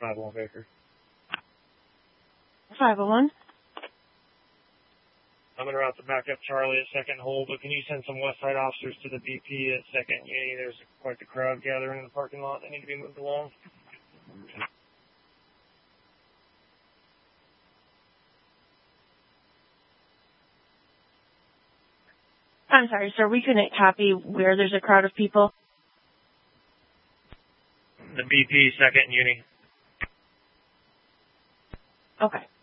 501 Baker. 501. I'm en route to back up Charlie at second hold, but can you send some West Side officers to the BP at second Uni? There's quite the crowd gathering in the parking lot. They need to be moved along. I'm sorry, sir. We couldn't copy where there's a crowd of people. The BP, second Uni. Okay.